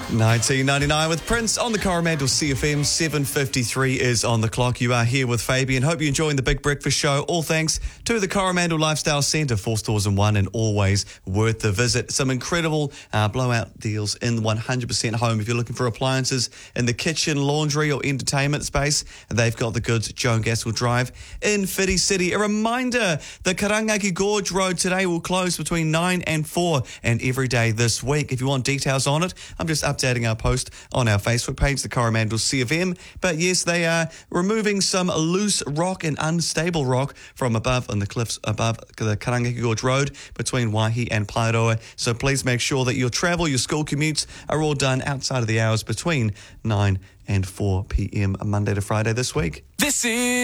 1999 with Prince on the Coromandel CFM. 7:53 is on the clock. You are here with Fabian. Hope you're enjoying the Big Breakfast Show. All thanks to the Coromandel Lifestyle Centre, 4 stores in one, and always worth the visit. Some incredible blowout deals in 100% Home. If you're looking for appliances in the kitchen, laundry or entertainment space, they've got the goods. Joan Gaskell Drive in Whiti City. A reminder, the Karangaki Gorge Road today will close between 9 and 4 and every day this week. If you want details on it, I'm just updating our post on our Facebook page, the Coromandel CFM. But yes, they are removing some loose rock and unstable rock from above on the cliffs above the Karangaki Gorge Road between Waihi and Paeroa. So please make sure that your travel, your school commutes are all done outside of the hours between 9 and 4 p.m. Monday to Friday this week. This is